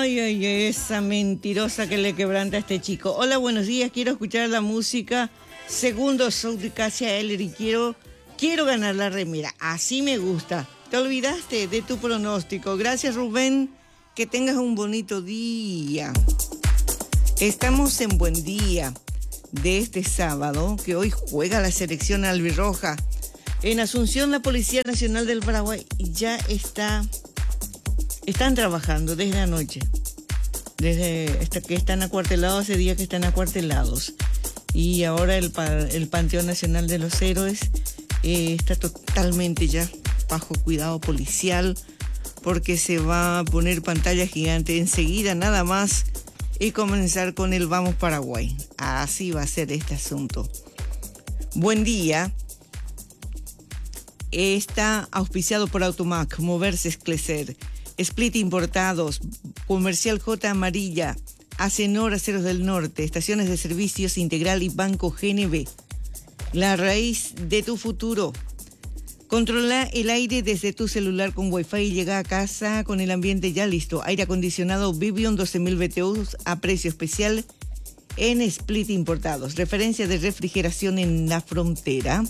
Ay, esa mentirosa que le quebranta a este chico. Hola, buenos días, quiero escuchar la música. Segundo show de Kasia Eller y quiero ganar la remera. Así me gusta. Te olvidaste de tu pronóstico. Gracias, Rubén. Que tengas un bonito día. Estamos en buen día de este sábado, que hoy juega la selección albirroja. En Asunción, la Policía Nacional del Paraguay ya están trabajando desde anoche. Desde que están acuartelados, ese día que están acuartelados. Y ahora el Panteón Nacional de los Héroes está totalmente ya bajo cuidado policial, porque se va a poner pantalla gigante enseguida nada más y comenzar con el Vamos Paraguay. Así va a ser este asunto. Buen día. Está auspiciado por Automac, Moverse es Crecer, Split Importados, Comercial J Amarilla, Acenor Aceros del Norte, Estaciones de Servicios Integral y Banco GNB. La raíz de tu futuro. Controla el aire desde tu celular con Wi-Fi y llega a casa con el ambiente ya listo. Aire acondicionado Vivion 12.000 BTUs a precio especial en Split Importados. Referencia de refrigeración en la frontera.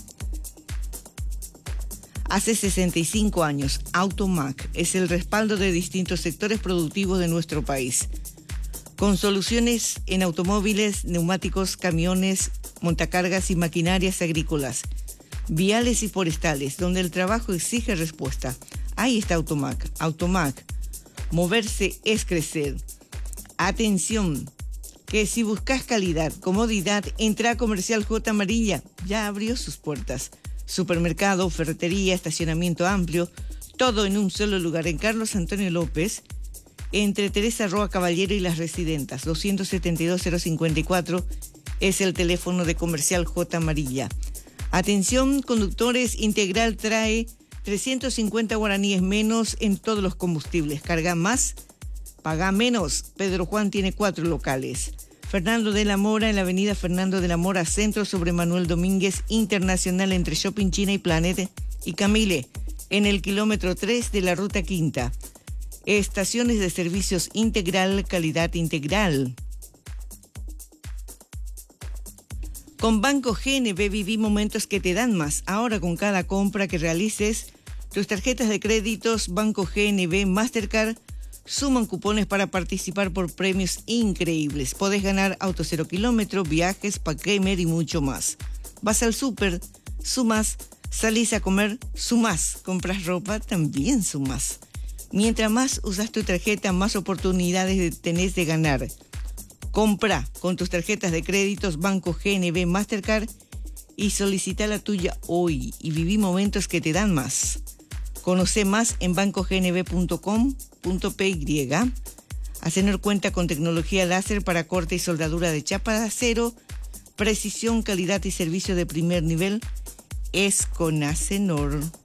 Hace 65 años, Automac es el respaldo de distintos sectores productivos de nuestro país. Con soluciones en automóviles, neumáticos, camiones, montacargas y maquinarias agrícolas, viales y forestales, donde el trabajo exige respuesta. Ahí está Automac. Automac, moverse es crecer. Atención, que si buscas calidad, comodidad, entra a Comercial J Amarilla. Ya abrió sus puertas. Supermercado, ferretería, estacionamiento amplio, todo en un solo lugar. En Carlos Antonio López, entre Teresa Roa Caballero y Las Residentas. 272-054 es el teléfono de Comercial J Amarilla. Atención, conductores, Integral trae 350 guaraníes menos en todos los combustibles. Carga más, paga menos. Pedro Juan tiene 4 locales. Fernando de la Mora, en la avenida Fernando de la Mora, centro, sobre Manuel Domínguez, Internacional, entre Shopping China y Planet. Y Camille, en el kilómetro 3 de la Ruta Quinta. Estaciones de servicios Integral, calidad integral. Con Banco GNB viví momentos que te dan más. Ahora con cada compra que realices, tus tarjetas de créditos Banco GNB Mastercard suman cupones para participar por premios increíbles. Podés ganar auto 0 kilómetro, viajes, Packgamer y mucho más. Vas al súper, sumás. Salís a comer, sumás. Compras ropa, también sumás. Mientras más usas tu tarjeta, más oportunidades tenés de ganar. Compra con tus tarjetas de créditos Banco GNB Mastercard y solicita la tuya hoy y viví momentos que te dan más. Conoce más en bancognb.com.py. Acenor cuenta con tecnología láser para corte y soldadura de chapa de acero. Precisión, calidad y servicio de primer nivel es con Acenor.